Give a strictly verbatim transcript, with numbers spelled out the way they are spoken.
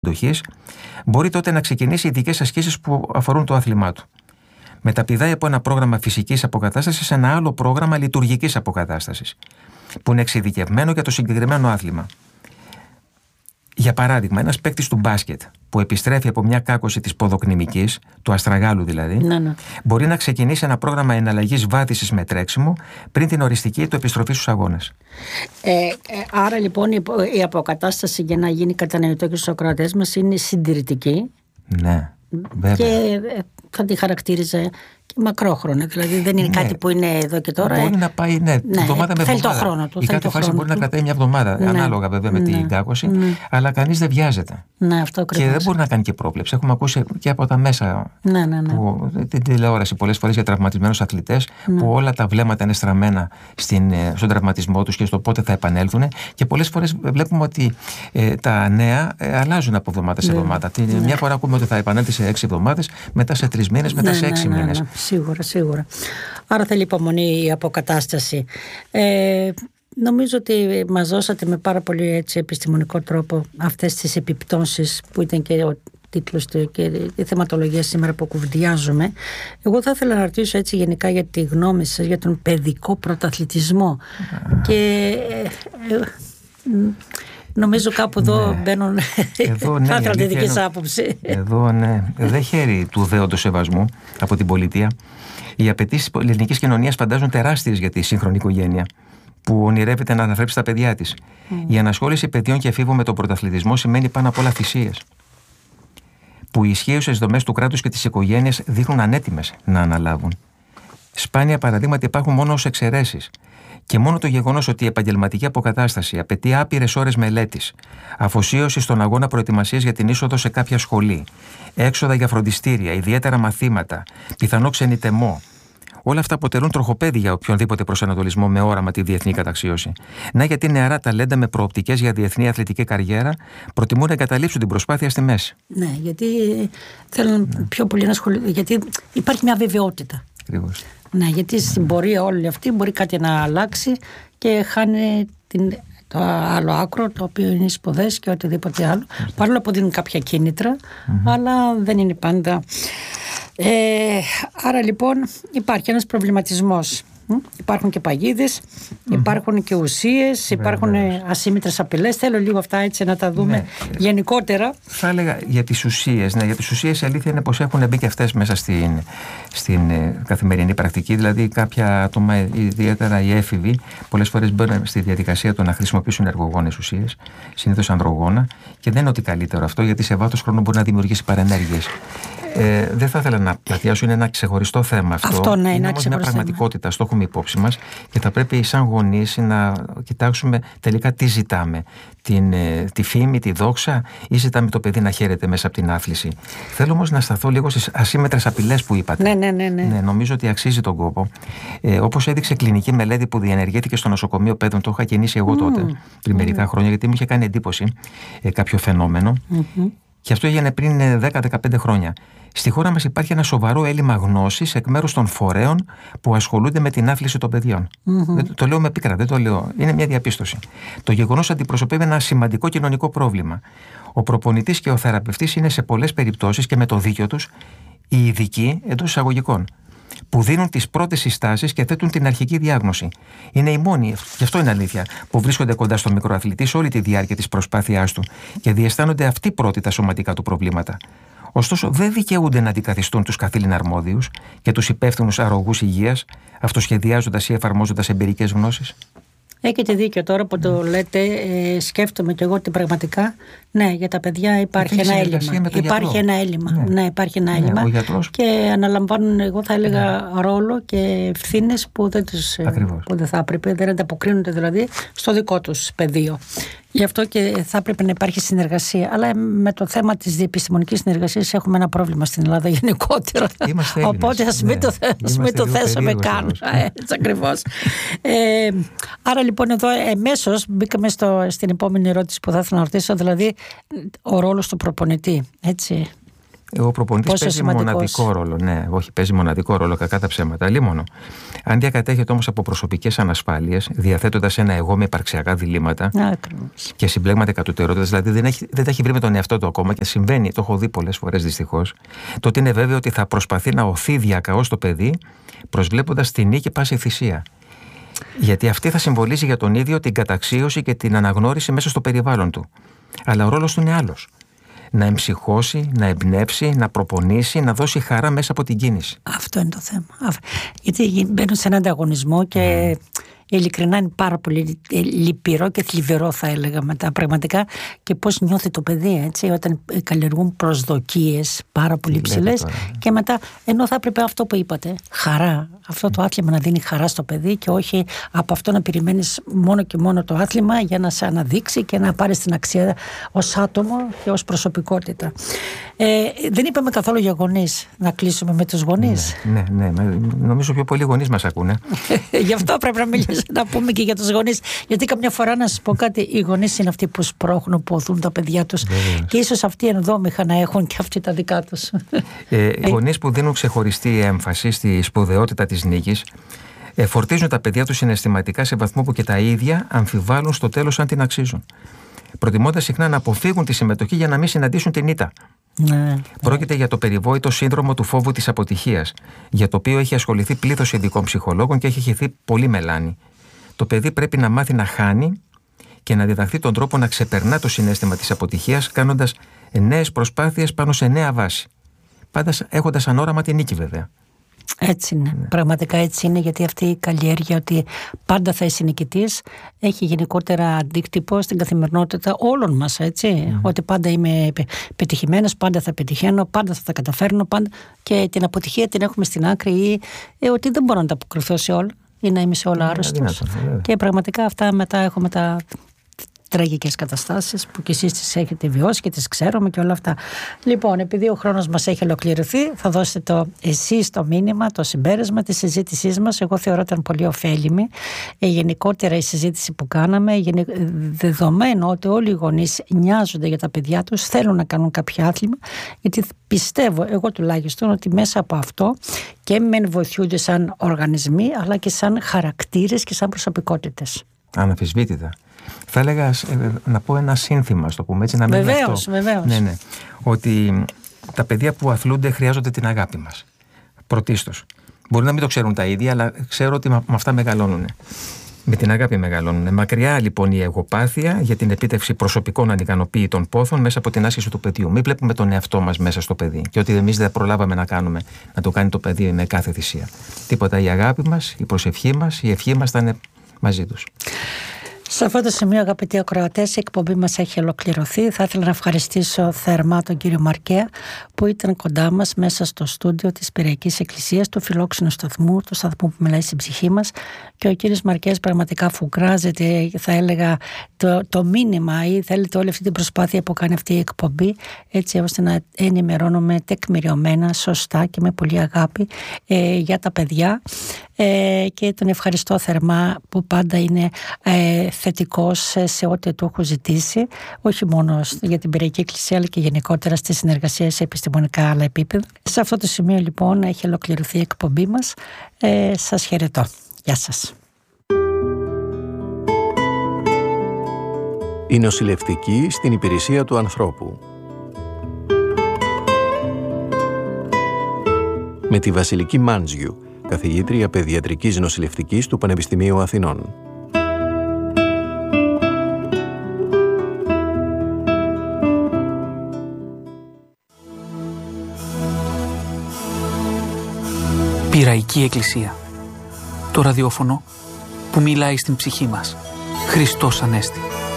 αντοχής, μπορεί τότε να ξεκινήσει ειδικές ασκήσεις που αφορούν το άθλημά του. Μεταπηδάει από ένα πρόγραμμα φυσικής αποκατάστασης σε ένα άλλο πρόγραμμα λειτουργικής αποκατάστασης, που είναι εξειδικευμένο για το συγκεκριμένο άθλημα. Για παράδειγμα, ένας παίκτης του μπάσκετ που επιστρέφει από μια κάκωση της ποδοκνημικής, του αστραγάλου δηλαδή, ναι, ναι. μπορεί να ξεκινήσει ένα πρόγραμμα εναλλαγής βάθησης με τρέξιμο πριν την οριστική του επιστροφή στους αγώνες. Ε, ε, άρα λοιπόν η, η αποκατάσταση, για να γίνει κατανοητό και στους ακροατές μας, είναι συντηρητική. Ναι, βέβαια. Και ε, θα τη χαρακτήριζε και μακρόχρονα. Δηλαδή δεν είναι ναι. κάτι που είναι εδώ και τώρα. Μπορεί να πάει, ναι, ναι εβδομάδα με θέλει εβδομάδα. Το χρόνο του, η κάθε φάση μπορεί του. να κρατάει μια εβδομάδα, ναι. ανάλογα βέβαια με ναι. την κάκωση, ναι. αλλά κανείς δεν βιάζεται. Ναι, αυτό και δεν μπορεί να κάνει και πρόβλεψη. Έχουμε ακούσει και από τα μέσα, ναι, ναι, ναι. Που, την τηλεόραση πολλές φορές για τραυματισμένους αθλητές, ναι. που όλα τα βλέμματα είναι στραμμένα στην, στον τραυματισμό τους και στο πότε θα επανέλθουν. Και πολλές φορές βλέπουμε ότι ε, τα νέα ε, αλλάζουν από εβδομάδα σε εβδομάδα. Ναι. Μια φορά ακούμε ότι θα επανέλθει σε έξι εβδομάδες, μετά σε τρεις μήνες, μετά ναι, σε έξι ναι, ναι, μήνες. Ναι, σίγουρα, σίγουρα. Άρα θέλει υπομονή η αποκατάσταση. Ε, νομίζω ότι μας δώσατε με πάρα πολύ έτσι, επιστημονικό τρόπο αυτές τις επιπτώσεις που ήταν και ο τίτλος και η θεματολογία σήμερα που κουβεντιάζουμε. Εγώ θα ήθελα να ρωτήσω έτσι γενικά για τη γνώμη σας για τον παιδικό πρωταθλητισμό. Mm. Και ε, ε, νομίζω κάπου εδώ ναι. μπαίνουν. Εδώ, ναι, θα ήθελα τη δική σας άποψη. Εδώ ναι, δεν χαίρει του δέοντος σεβασμού από την πολιτεία. Οι απαιτήσεις της ελληνικής κοινωνίας φαντάζουν τεράστιες για τη σύγχρονη οικογένεια, που ονειρεύεται να αναθρέψει τα παιδιά της. Mm. Η ανασχόληση παιδιών και εφήβων με τον πρωταθλητισμό σημαίνει πάνω απ' όλα θυσίες, που οι ισχύουσες δομές του κράτους και της οικογένειας δείχνουν ανέτοιμες να αναλάβουν. Σπάνια παραδείγματα υπάρχουν μόνο ως εξαιρέσεις. Και μόνο το γεγονός ότι η επαγγελματική αποκατάσταση απαιτεί άπειρες ώρες μελέτης, αφοσίωση στον αγώνα προετοιμασίας για την είσοδο σε κάποια σχολή, έξοδα για φροντιστήρια, ιδιαίτερα μαθήματα, πιθανό ξενιτεμό. Όλα αυτά αποτελούν τροχοπέδι για οποιονδήποτε προσανατολισμό με όραμα τη διεθνή καταξίωση. Να γιατί νεαρά ταλέντα με προοπτικές για διεθνή αθλητική καριέρα προτιμούν να εγκαταλείψουν την προσπάθεια στη μέση. Ναι, γιατί θέλουν ναι. πιο πολύ να ασχοληθούν. Γιατί υπάρχει μια βεβαιότητα. Ακριβώς. Ναι, γιατί στην πορεία όλη αυτή μπορεί κάτι να αλλάξει και χάνει την, το άλλο άκρο, το οποίο είναι οι σπουδές και οτιδήποτε άλλο. Mm-hmm. Παρόλο που δίνουν κάποια κίνητρα, mm-hmm. αλλά δεν είναι πάντα. Ε, άρα λοιπόν υπάρχει ένας προβληματισμός. Υπάρχουν και παγίδες, mm-hmm. υπάρχουν και ουσίες, υπάρχουν ασύμμετρες απειλές. Θέλω λίγο αυτά έτσι να τα δούμε ναι. γενικότερα. Θα έλεγα για τις ουσίες. Ναι, για τις ουσίες η αλήθεια είναι πως έχουν μπει και αυτές μέσα στην, στην ε, καθημερινή πρακτική. Δηλαδή κάποια άτομα, ιδιαίτερα οι έφηβοι, πολλές φορές μπαίνουν στη διαδικασία του να χρησιμοποιήσουν εργογόνες ουσίες, συνήθως ανδρογόνα, και δεν είναι ότι καλύτερο αυτό, γιατί σε βάθος χρόνου μπορεί να δημιουργήσει παρενέργειες. Ε, δεν θα ήθελα να πλατιάσω, είναι ένα ξεχωριστό θέμα αυτό. Αυτό ναι, είναι όμως μια πραγματικότητα, το έχουμε υπόψη μας και θα πρέπει σαν γονείς να κοιτάξουμε τελικά τι ζητάμε. Την, τη φήμη, τη δόξα, ή ζητάμε το παιδί να χαίρεται μέσα από την άθληση. Θέλω όμως να σταθώ λίγο στις ασύμμετρες απειλές που είπατε. Ναι, ναι, ναι, ναι. ναι νομίζω ότι αξίζει τον κόπο. Ε, όπως έδειξε κλινική μελέτη που διενεργήθηκε στο νοσοκομείο Πέδων, το είχα κινήσει εγώ τότε, mm. πριν μερικά mm. χρόνια, γιατί μου είχε κάνει εντύπωση ε, κάποιο φαινόμενο. Mm-hmm. Και αυτό έγινε πριν δέκα με δεκαπέντε χρόνια. Στη χώρα μας υπάρχει ένα σοβαρό έλλειμμα γνώσης εκ μέρους των φορέων που ασχολούνται με την άθληση των παιδιών. Mm-hmm. Το λέω με πίκρα, δεν το λέω. Είναι μια διαπίστωση. Το γεγονός αντιπροσωπεύει ένα σημαντικό κοινωνικό πρόβλημα. Ο προπονητής και ο θεραπευτής είναι σε πολλές περιπτώσεις και με το δίκιο τους οι ειδικοί εντός εισαγωγικών, που δίνουν τις πρώτες συστάσεις και θέτουν την αρχική διάγνωση. Είναι οι μόνοι, και αυτό είναι αλήθεια, που βρίσκονται κοντά στον μικροαθλητή σε όλη τη διάρκεια της προσπάθειάς του και διαισθάνονται αυτοί πρώτοι τα σωματικά του προβλήματα. Ωστόσο, δεν δικαιούνται να αντικαθιστούν τους καθήλυνα αρμόδιους και τους υπεύθυνους αρρωγούς υγείας, αυτοσχεδιάζοντας ή εφαρμόζοντας εμπειρικές γνώσεις. Έχετε δίκιο τώρα που το λέτε, ε, σκέφτομαι και εγώ ότι πραγματικά ναι, για τα παιδιά υπάρχει ένα έλλειμμα. Υπάρχει ένα έλλειμμα. Ναι. ναι, υπάρχει ένα έλλειμμα. Ναι, και αναλαμβάνουν, εγώ θα έλεγα, ναι. ρόλο και ευθύνες που δεν, τους, που δεν θα έπρεπε, δεν ανταποκρίνονται δηλαδή στο δικό τους πεδίο. Γι' αυτό και θα έπρεπε να υπάρχει συνεργασία. Αλλά με το θέμα της διεπιστημονικής συνεργασίας έχουμε ένα πρόβλημα στην Ελλάδα γενικότερα. Οπότε ας μην το, ναι. το θέσουμε καν. Έτσι ακριβώς. ε, άρα λοιπόν εδώ εμέσως μπήκαμε στο, στην επόμενη ερώτηση που θα ήθελα να ρωτήσω, δηλαδή ο ρόλος του προπονητή. Έτσι. Ο προπονητής παίζει σημαντικός. μοναδικό ρόλο. Ναι, όχι, παίζει μοναδικό ρόλο, κακά τα ψέματα. Λίμωνο. Αν διακατέχεται όμως από προσωπικές ανασφάλειες, διαθέτοντας ένα εγώ με υπαρξιακά διλήμματα Άκρος. και συμπλέγματα κατωτερότητας, δηλαδή δεν, έχει, δεν τα έχει βρει με τον εαυτό του ακόμα και συμβαίνει, το έχω δει πολλές φορές δυστυχώς, τότε είναι βέβαιο ότι θα προσπαθεί να οθεί διακαώς το παιδί, προσβλέποντας τη νίκη πάση θυσία. Γιατί αυτή θα συμβολίζει για τον ίδιο την καταξίωση και την αναγνώριση μέσα στο περιβάλλον του. Αλλά ο ρόλος του είναι άλλος. Να εμψυχώσει, να εμπνεύσει, να προπονήσει, να δώσει χαρά μέσα από την κίνηση. Αυτό είναι το θέμα. Γιατί μπαίνουν σε έναν ανταγωνισμό και mm. ειλικρινά είναι πάρα πολύ λυπηρό και θλιβερό, θα έλεγα μετά πραγματικά, και πώς νιώθει το παιδί, έτσι, όταν καλλιεργούν προσδοκίες πάρα πολύ ψηλές και μετά, ενώ θα έπρεπε αυτό που είπατε, χαρά, αυτό το άθλημα να δίνει χαρά στο παιδί και όχι από αυτό να περιμένεις μόνο και μόνο το άθλημα για να σε αναδείξει και να πάρεις την αξία ως άτομο και ως προσωπικότητα. Ε, δεν είπαμε καθόλου για γονείς. Να κλείσουμε με τους γονείς. Ναι, ναι, ναι. Νομίζω πιο πολλοί γονείς μας ακούνε. Γι' αυτό πρέπει να μιλήσουμε, να πούμε και για τους γονείς. Γιατί καμιά φορά, να σας πω κάτι, οι γονείς είναι αυτοί που σπρώχνουν, που οθούν τα παιδιά τους. Βέβαιως. Και ίσως αυτοί ενδόμηχα να έχουν και αυτοί τα δικά τους. Ε, οι γονείς που δίνουν ξεχωριστή έμφαση στη σπουδαιότητα της νίκης, ε, φορτίζουν τα παιδιά τους συναισθηματικά σε βαθμό που και τα ίδια αμφιβάλλουν στο τέλος αν την αξίζουν. Προτιμώντας συχνά να αποφύγουν τη συμμετοχή για να μην συναντήσουν την ήττα. Ναι, Πρόκειται ναι. για το περιβόητο σύνδρομο του φόβου της αποτυχίας, για το οποίο έχει ασχοληθεί πλήθος ειδικών ψυχολόγων και έχει χυθεί πολύ μελάνη. Το παιδί πρέπει να μάθει να χάνει και να διδαχθεί τον τρόπο να ξεπερνά το συναίσθημα της αποτυχίας, κάνοντας νέες προσπάθειες πάνω σε νέα βάση. Πάντα έχοντας σαν όραμα την νίκη, βέβαια. Έτσι είναι. Ναι. Πραγματικά έτσι είναι, γιατί αυτή η καλλιέργεια ότι πάντα θα είσαι νικητής έχει γενικότερα αντίκτυπο στην καθημερινότητα όλων μας, έτσι. Mm. Ότι πάντα είμαι πετυχημένος, πάντα θα πετυχαίνω, πάντα θα τα καταφέρνω, πάντα... και την αποτυχία την έχουμε στην άκρη ή ε, ότι δεν μπορώ να τα αποκριθώ σε όλα ή να είμαι σε όλα άρρωστος. Και πραγματικά αυτά μετά έχουμε τα... τραγικές καταστάσεις που και εσείς τις έχετε βιώσει και τις ξέρουμε και όλα αυτά. Λοιπόν, επειδή ο χρόνος μας έχει ολοκληρωθεί, θα δώσετε το εσείς το μήνυμα, το συμπέρασμα της συζήτησής μας. Εγώ θεωρώ ήταν πολύ ωφέλιμη. Ε, γενικότερα η συζήτηση που κάναμε, γενι... δεδομένου ότι όλοι οι γονείς νοιάζονται για τα παιδιά τους, θέλουν να κάνουν κάποιο άθλημα, γιατί πιστεύω, εγώ τουλάχιστον, ότι μέσα από αυτό και μεν βοηθούνται σαν οργανισμοί, αλλά και σαν χαρακτήρες και σαν προσωπικότητες. Αναμφισβήτητα. Θα έλεγα ε, να πω ένα σύνθημα, στο πούμε έτσι, να μην είναι αυτό. Βεβαίως, βεβαίως. Ναι, ναι. Ότι τα παιδιά που αθλούνται χρειάζονται την αγάπη μας. Πρωτίστως. Μπορεί να μην το ξέρουν τα ίδια, αλλά ξέρω ότι με αυτά μεγαλώνουν. Με την αγάπη μεγαλώνουν. Μακριά λοιπόν η εγωπάθεια για την επίτευξη προσωπικών ανικανοποίητων πόθων μέσα από την άσκηση του παιδιού. Μην βλέπουμε τον εαυτό μας μέσα στο παιδί και ότι εμείς δεν προλάβαμε να κάνουμε, να το κάνει το παιδί με κάθε θυσία. Τίποτα. Η αγάπη μας, η προσευχή μας, η ευχή μας θα είναι μαζί τους. Σε αυτό το σημείο, αγαπητοί ακροατές, η εκπομπή μας έχει ολοκληρωθεί. Θα ήθελα να ευχαριστήσω θερμά τον κύριο Μαρκέα που ήταν κοντά μας μέσα στο στούντιο της Πειραϊκής Εκκλησίας, του φιλόξενου σταθμού, του σταθμού που μιλάει στην ψυχή μας. Και ο κύριος Μαρκέας πραγματικά φουγκράζεται, θα έλεγα, το, το μήνυμα ή θέλετε όλη αυτή την προσπάθεια που κάνει αυτή η εκπομπή, έτσι ώστε να ενημερώνουμε τεκμηριωμένα, σωστά και με πολύ αγάπη ε, για τα παιδιά. Ε, και τον ευχαριστώ θερμά που πάντα είναι ε, θετικός σε ό,τι του έχω ζητήσει, όχι μόνο για την Πειραϊκή Εκκλησία αλλά και γενικότερα στη συνεργασία σε επιστημονικά άλλα επίπεδα. Σε αυτό το σημείο λοιπόν έχει ολοκληρωθεί η εκπομπή μας. Ε, σας χαιρετώ. Γεια σας. Η νοσηλευτική στην υπηρεσία του ανθρώπου. Με τη Βασιλική Μάντζιου, καθηγήτρια παιδιατρικής νοσηλευτικής του Πανεπιστημίου Αθηνών. Πειραϊκή Εκκλησία. Το ραδιόφωνο που μιλάει στην ψυχή μας. Χριστός Ανέστη.